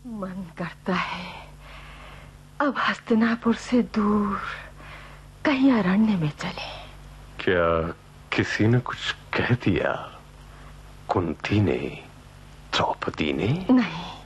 मन करता है अब हस्तिनापुर से दूर कहीं अरण्य में चले। क्या किसी ने कुछ कह दिया? कुंती ने, द्रौपदी ने? नहीं,